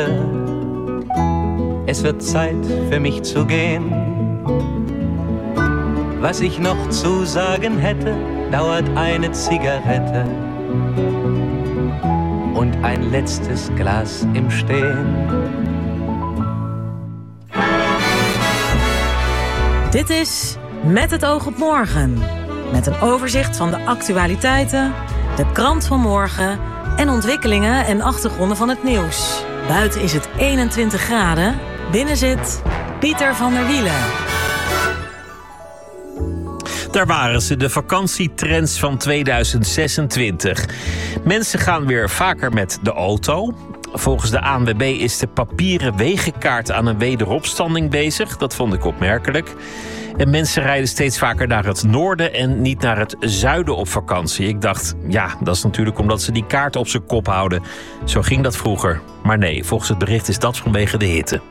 Es wird Zeit für mich zu gehen. Was ich noch zu sagen hätte, dauert eine Zigarette und ein letztes Glas im Stehen. Dit is Met het oog op morgen. Met een overzicht van de actualiteiten, de krant van morgen en ontwikkelingen en achtergronden van het nieuws. Buiten is het 21 graden. Binnen zit Pieter van der Wielen. Daar waren ze, de vakantietrends van 2026. Mensen gaan weer vaker met de auto. Volgens de ANWB is de papieren wegenkaart aan een wederopstanding bezig. Dat vond ik opmerkelijk. En mensen rijden steeds vaker naar het noorden en niet naar het zuiden op vakantie. Ik dacht, ja, dat is natuurlijk omdat ze die kaart op zijn kop houden. Zo ging dat vroeger. Maar nee, volgens het bericht is dat vanwege de hitte.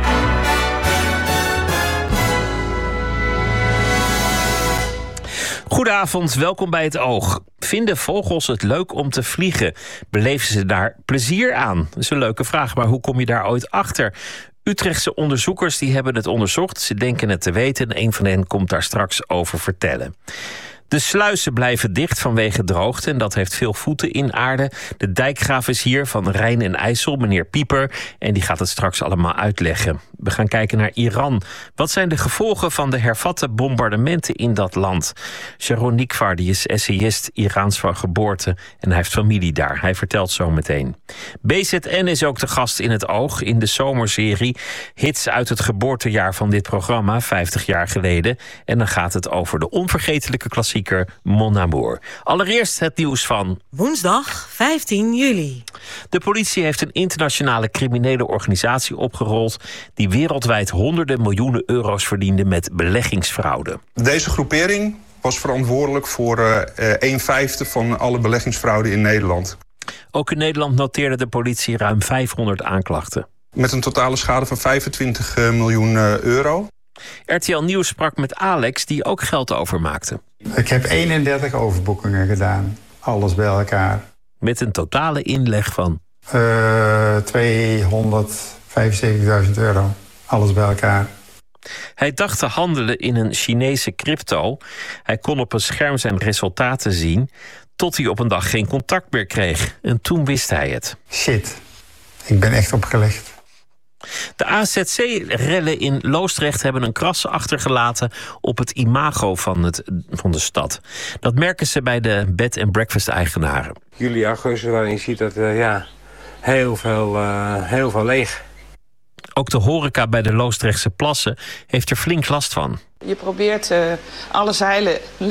Goedenavond, welkom bij Het Oog. Vinden vogels het leuk om te vliegen? Beleven ze daar plezier aan? Dat is een leuke vraag, maar hoe kom je daar ooit achter? Utrechtse onderzoekers die hebben het onderzocht. Ze denken het te weten en een van hen komt daar straks over vertellen. De sluizen blijven dicht vanwege droogte en dat heeft veel voeten in aarde. De dijkgraaf is hier van Rijn en IJssel, meneer Pieper. En die gaat het straks allemaal uitleggen. We gaan kijken naar Iran. Wat zijn de gevolgen van de hervatte bombardementen in dat land? Sharon Nikvar, die is essayist, Iraans van geboorte. En hij heeft familie daar. Hij vertelt zo meteen. BZN is ook de gast in Het Oog in de zomerserie. Hits uit het geboortejaar van dit programma, 50 jaar geleden. En dan gaat het over de onvergetelijke klassieker Mon Amour. Allereerst het nieuws van Woensdag 15 juli. De politie heeft een internationale criminele organisatie opgerold die wereldwijd honderden miljoenen euro's verdiende met beleggingsfraude. Deze groepering was verantwoordelijk voor 1/5 van alle beleggingsfraude in Nederland. Ook in Nederland noteerde de politie ruim 500 aanklachten. Met een totale schade van 25 miljoen euro. RTL Nieuws sprak met Alex, die ook geld overmaakte. Ik heb 31 overboekingen gedaan. Alles bij elkaar. Met een totale inleg van 275.000 euro. Alles bij elkaar. Hij dacht te handelen in een Chinese crypto. Hij kon op een scherm zijn resultaten zien, tot hij op een dag geen contact meer kreeg. En toen wist hij het. Shit, ik ben echt opgelegd. De AZC-rellen in Loosdrecht hebben een kras achtergelaten op het imago van de stad. Dat merken ze bij de bed-and-breakfast-eigenaren. Juli, augustus, waarin je ziet dat heel veel leeg. Ook de horeca bij de Loosdrechtse plassen heeft er flink last van. Je probeert alle zeilen